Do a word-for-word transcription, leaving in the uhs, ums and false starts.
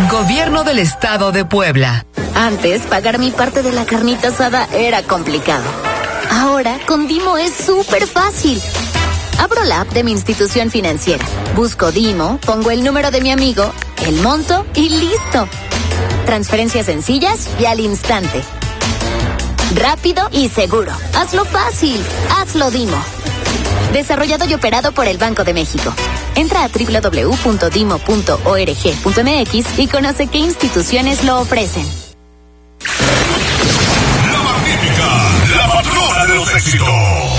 Gobierno del Estado de Puebla. Antes, pagar mi parte de la carnita asada era complicado. Ahora, con Dimo es súper fácil. Abro la app de mi institución financiera, busco Dimo, pongo el número de mi amigo, el monto y listo. Transferencias sencillas y al instante. Rápido y seguro. Hazlo fácil. Hazlo Dimo. Desarrollado y operado por el Banco de México. Entra a doble u doble u doble u punto dimo punto org punto m x y conoce qué instituciones lo ofrecen. La magnífica, la patrona de los éxitos.